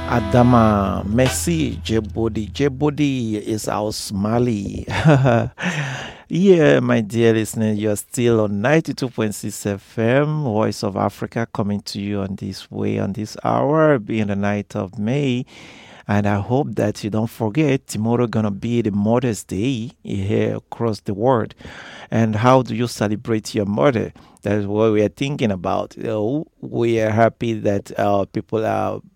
Adama Messi Jebodi. Jebodi is our Mali. Yeah, my dear listener, you're still on 92.6 FM, Voice of Africa, coming to you on this way, on this hour, being the night of May. And I hope that you don't forget tomorrow gonna be the Mother's Day here across the world. And how do you celebrate your mother? That's what we are thinking about. We are happy that people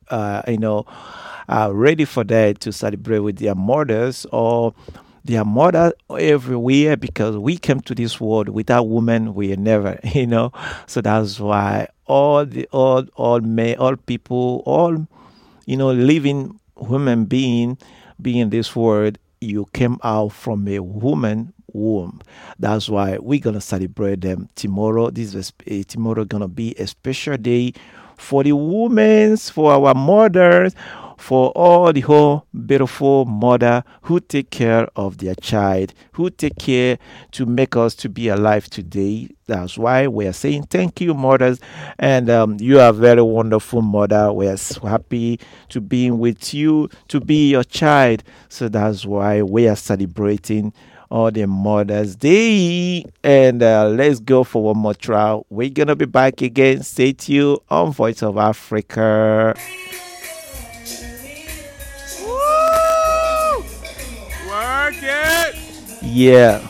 are ready for that to celebrate with their mothers or their mother everywhere because we came to this world without women we are never. So that's why all men, all people, all living human being in this world, you came out from a woman womb. That's why we're gonna celebrate them tomorrow. Tomorrow gonna be a special day for the women, for our mothers, for all the whole beautiful mother who take care of their child, who take care to make us to be alive today. That's why we are saying thank you, mothers, and you are a very wonderful mother. We are so happy to be with you, to be your child. So that's why we are celebrating all the Mother's Day. And let's go for one more trial. We're gonna be back again. Stay tuned on Voice of Africa. Work it. Yeah.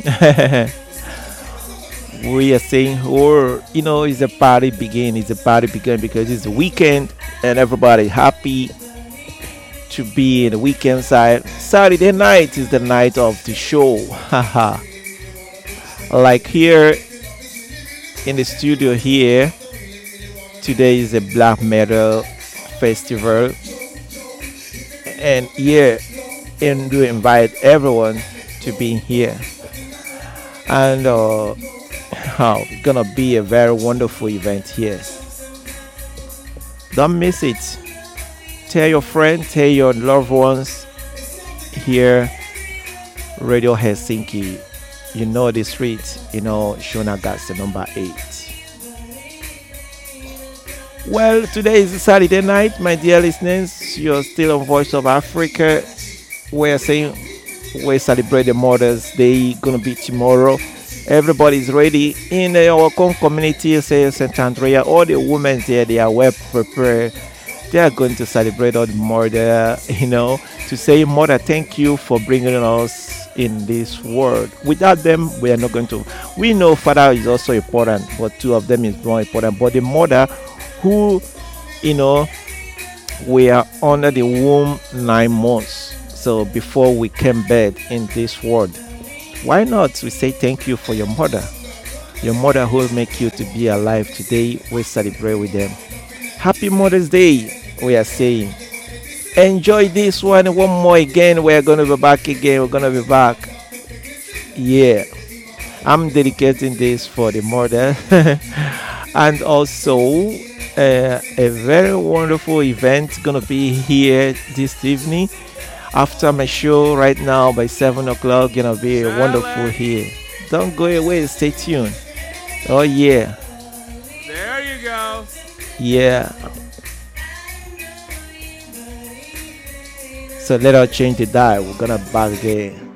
We are saying, it's a party begin. It's a party begin because it's the weekend and everybody happy to be in the weekend side. Saturday night is the night of the show. Haha. Like here in the studio here, today is a black metal festival. And here, and we invite everyone to be here. And it's gonna be a very wonderful event here. Don't miss it. Tell your friends, tell your loved ones here, Radio Helsinki. You know the street, Shonagasa number 8. Well, today is Saturday night, my dear listeners. You're still on Voice of Africa. We're saying we celebrate the Mother's Day, gonna be tomorrow. Everybody's ready in our community, say St. Andrea. All the women there, they are well prepared. They are going to celebrate all the mother, to say, Mother, thank you for bringing us in this world. Without them, we are not going to. We know Father is also important, but two of them is more important. But the mother who, we are under the womb 9 months. So before we came back in this world, why not we say thank you for your mother who will make you to be alive today. We celebrate with them. Happy Mother's Day, we are saying. Enjoy this one more again. We're going to be back again. We're going to be back. Yeah. I'm dedicating this for the mother. And also, a very wonderful event going to be here this evening. After my show right now by 7 o'clock, going to be wonderful here. Don't go away. Stay tuned. Oh, yeah. There you go. Yeah. So let us change the dial. We're gonna back again.